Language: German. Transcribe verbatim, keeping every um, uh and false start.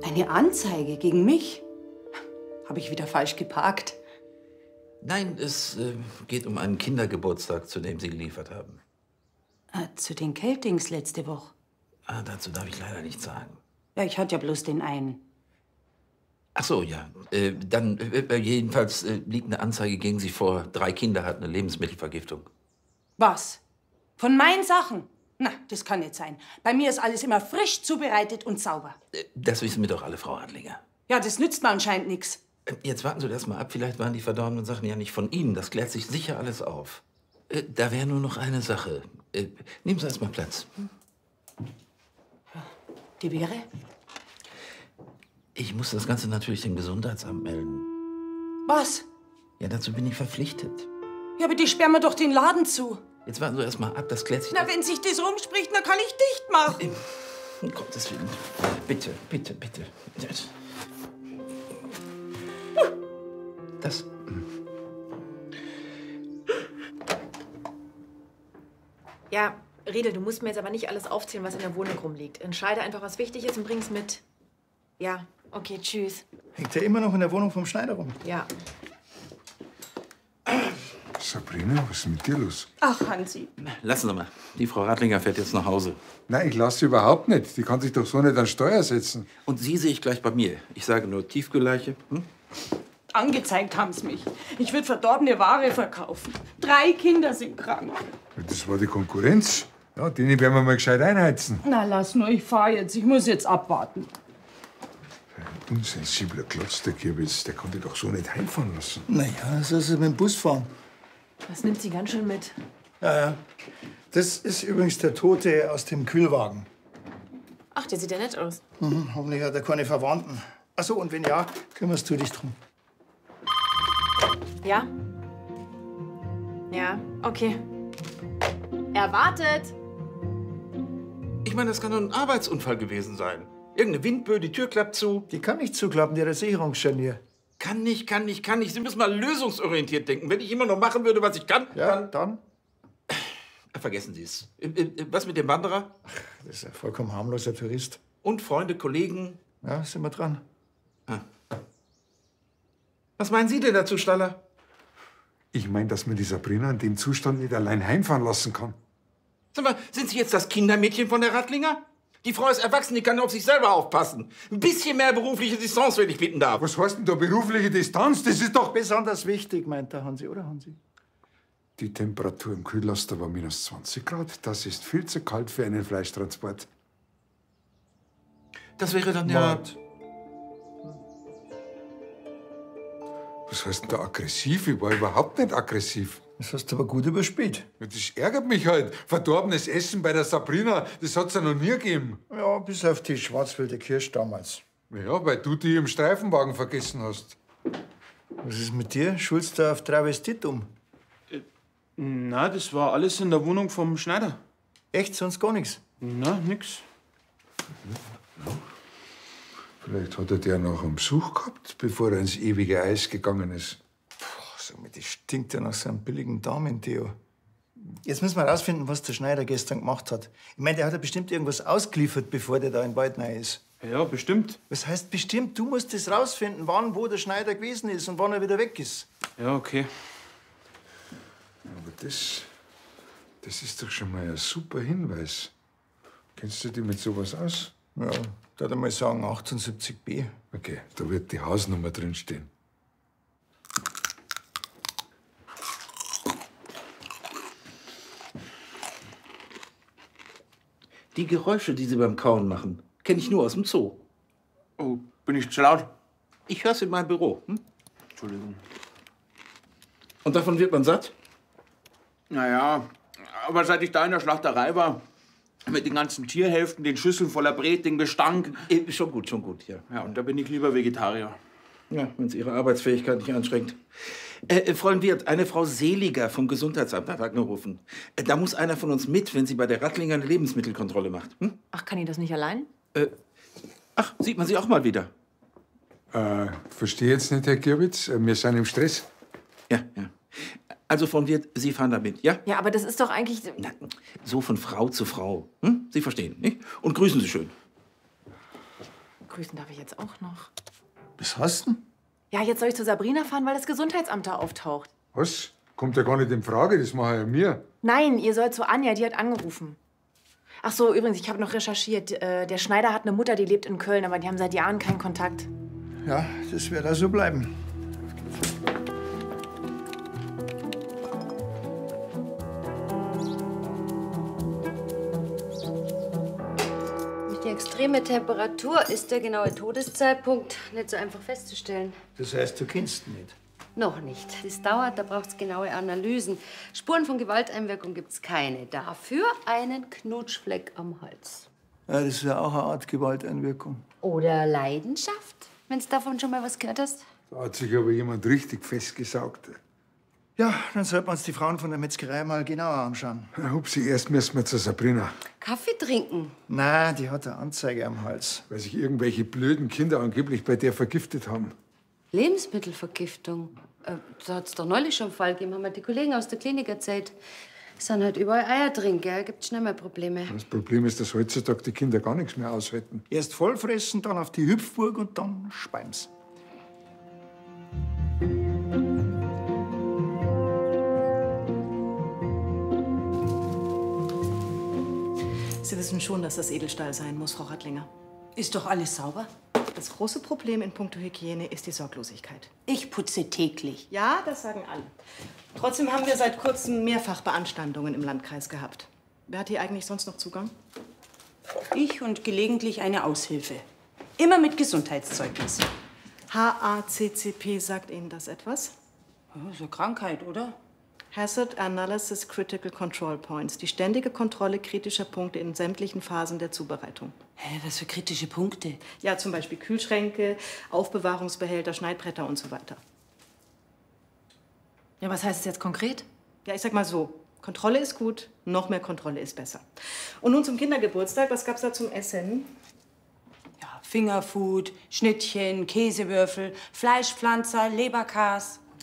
Eine Anzeige gegen mich? Habe ich wieder falsch geparkt? Nein, es äh, geht um einen Kindergeburtstag, zu dem Sie geliefert haben. Äh, zu den Keltings letzte Woche. Ah, dazu darf ich leider nichts sagen. Ja, ich hatte ja bloß den einen. Ach so, ja. Äh, dann, äh, jedenfalls äh, liegt eine Anzeige gegen Sie vor. Drei Kinder hatten eine Lebensmittelvergiftung. Was? Von meinen Sachen? Na, das kann nicht sein. Bei mir ist alles immer frisch zubereitet und sauber. Äh, das wissen wir doch alle, Frau Adlinger. Ja, das nützt mir anscheinend nichts. Äh, jetzt warten Sie das mal ab. Vielleicht waren die verdorbenen Sachen ja nicht von Ihnen. Das klärt sich sicher alles auf. Äh, da wäre nur noch eine Sache. Äh, nehmen Sie erst mal Platz. Die wäre? Ich muss das Ganze natürlich dem Gesundheitsamt melden. Was? Ja, dazu bin ich verpflichtet. Ja, aber die sperren mir doch den Laden zu. Jetzt warten Sie erst mal ab, das klärt sich... Na, wenn sich das rumspricht, dann kann ich dicht machen. Um Gottes Willen. Bitte, bitte, bitte. Das... Ja, Riedel, du musst mir jetzt aber nicht alles aufzählen, was in der Wohnung rumliegt. Entscheide einfach, was wichtig ist und bring's mit. Ja, okay, tschüss. Hängt er immer noch in der Wohnung vom Schneider rum? Ja. Sabrina, was ist mit dir los? Ach, Hansi. Lassen Sie mal. Die Frau Radlinger fährt jetzt nach Hause. Nein, ich lasse sie überhaupt nicht. Die kann sich doch so nicht an Steuer setzen. Und Sie sehe ich gleich bei mir. Ich sage nur Tiefkühlleiche. Hm? Angezeigt haben sie mich. Ich würde verdorbene Ware verkaufen. Drei Kinder sind krank. Das war die Konkurrenz. Ja, denen werden wir mal gescheit einheizen. Na, lass nur, ich fahr jetzt. Ich muss jetzt abwarten. Ein unsensibler Klotz, der Kürbis, der konnte doch so nicht heimfahren lassen. Naja, soll sie mit dem Bus fahren. Das nimmt sie ganz schön mit. Ja, ja. Das ist übrigens der Tote aus dem Kühlwagen. Ach, der sieht ja nett aus. Mhm, hoffentlich hat er keine Verwandten. Ach so, und wenn ja, kümmerst du dich drum. Ja? Ja, okay. Er wartet. Ich meine, das kann doch ein Arbeitsunfall gewesen sein. Irgendeine Windböe, die Tür klappt zu. Die kann nicht zuklappen, die hat ein Sicherungsscharnier. Kann nicht, kann nicht, kann nicht. Sie müssen mal lösungsorientiert denken. Wenn ich immer noch machen würde, was ich kann, Ja, dann... dann? Vergessen Sie es. Äh, äh, Was mit dem Wanderer? Das ist ein vollkommen harmloser Tourist. Und Freunde, Kollegen? Ja, sind wir dran. Ah. Was meinen Sie denn dazu, Staller? Ich meine, dass man die Sabrina in dem Zustand nicht allein heimfahren lassen kann. Sag mal, sind Sie jetzt das Kindermädchen von der Radlinger? Die Frau ist erwachsen, die kann auf sich selber aufpassen. Ein bisschen mehr berufliche Distanz, wenn ich bitten darf. Was heißt denn da berufliche Distanz? Das ist doch... Besonders wichtig, meint der Hansi, oder Hansi? Die Temperatur im Kühllaster war minus zwanzig Grad. Das ist viel zu kalt für einen Fleischtransport. Das wäre dann ja... Mord. Was heißt denn da aggressiv? Ich war überhaupt nicht aggressiv. Das hast du aber gut überspielt. Ja, das ärgert mich halt. Verdorbenes Essen bei der Sabrina, das hat's ja noch nie gegeben. Ja, bis auf die Schwarzwälder Kirsch damals. Ja, weil du die im Streifenwagen vergessen hast. Was ist mit dir? Schulst du auf Travestit um? Na, das war alles in der Wohnung vom Schneider. Echt? Sonst gar nichts? Na, nix. Vielleicht hat er der noch einen Besuch gehabt, bevor er ins ewige Eis gegangen ist. Puh, sag mal, das stinkt ja nach so einem billigen Damen-Deo. Jetzt müssen wir herausfinden, was der Schneider gestern gemacht hat. Ich meine, der hat ja bestimmt irgendwas ausgeliefert, bevor der da in den Wald rein ist. Ja, bestimmt. Was heißt bestimmt? Du musst das rausfinden, wann, wo der Schneider gewesen ist und wann er wieder weg ist. Ja, okay. Aber das, das ist doch schon mal ein super Hinweis. Kennst du dich mit sowas aus? Ja, da würde ich mal sagen achtundsiebzig b. Okay, da wird die Hausnummer drinstehen. Die Geräusche, die Sie beim Kauen machen, kenne ich nur aus dem Zoo. Oh, bin ich zu laut? Ich höre es in meinem Büro. Hm? Entschuldigung. Und davon wird man satt? Naja, aber seit ich da in der Schlachterei war, mit den ganzen Tierhälften, den Schüsseln voller Bret, den Gestank. Äh, schon gut, schon gut, ja. Ja, und da bin ich lieber Vegetarier. Ja, wenn es Ihre Arbeitsfähigkeit nicht einschränkt. Äh, äh, Fräulein Wirth, eine Frau Seliger vom Gesundheitsamt hat angerufen. Äh, da muss einer von uns mit, wenn sie bei der Radlinger eine Lebensmittelkontrolle macht. Hm? Ach, kann ich das nicht allein? Äh, ach, sieht man sie auch mal wieder? Äh, verstehe jetzt nicht, Herr Gierwitz. Äh, Wir sind im Stress. Ja, ja. Also, Frau Wirth, Sie fahren da mit, ja? Ja, aber das ist doch eigentlich... Na, so von Frau zu Frau. Hm? Sie verstehen, nicht? Und grüßen Sie schön. grüßen darf ich jetzt auch noch. Was hast du denn? Ja, jetzt soll ich zu Sabrina fahren, weil das Gesundheitsamt da auftaucht. Was? Kommt ja gar nicht in Frage, das mache ja mir. Nein, ihr sollt zu Anja, die hat angerufen. Ach so, übrigens, ich habe noch recherchiert. Äh, Der Schneider hat eine Mutter, die lebt in Köln, aber die haben seit Jahren keinen Kontakt. Ja, das wird auch so bleiben. Durch die extreme Temperatur ist der genaue Todeszeitpunkt nicht so einfach festzustellen. Das heißt, du kennst ihn nicht. Noch nicht. Das dauert, da braucht es genaue Analysen. Spuren von Gewalteinwirkung gibt es keine. Dafür einen Knutschfleck am Hals. Ja, das ist ja auch eine Art Gewalteinwirkung. Oder Leidenschaft, wenn du davon schon mal was gehört hast. Da hat sich aber jemand richtig festgesaugt. Ja, dann sollten wir uns die Frauen von der Metzgerei mal genauer anschauen. Na, Hupsi, erst müssen wir zu Sabrina. Kaffee trinken? Nein, die hat eine Anzeige am Hals. Weil sich irgendwelche blöden Kinder angeblich bei der vergiftet haben. Lebensmittelvergiftung? Äh, da hat es doch neulich schon einen Fall gegeben, haben mir die Kollegen aus der Klinik erzählt. Es sind halt überall Eier drin, gell? Gibt schnell mal Probleme. Das Problem ist, dass heutzutage die Kinder gar nichts mehr aushalten. Erst vollfressen, dann auf die Hüpfburg und dann Speims. Sie wissen schon, dass das Edelstahl sein muss, Frau Rattlinger. Ist doch alles sauber? Das große Problem in puncto Hygiene ist die Sorglosigkeit. Ich putze täglich. Ja, das sagen alle. Trotzdem haben wir seit kurzem mehrfach Beanstandungen im Landkreis gehabt. Wer hat hier eigentlich sonst noch Zugang? Ich und gelegentlich eine Aushilfe. Immer mit Gesundheitszeugnis. H A C C P, sagt Ihnen das etwas? Oh, so eine Krankheit, oder? Hazard Analysis Critical Control Points. Die ständige Kontrolle kritischer Punkte in sämtlichen Phasen der Zubereitung. Hä, was für kritische Punkte? Ja, zum Beispiel Kühlschränke, Aufbewahrungsbehälter, Schneidbretter und so weiter. Ja, was heißt es jetzt konkret? Ja, ich sag mal so. Kontrolle ist gut, noch mehr Kontrolle ist besser. Und nun zum Kindergeburtstag. Was gab's da zum Essen? Ja, Fingerfood, Schnittchen, Käsewürfel, Fleischpflanzer, Leberkas.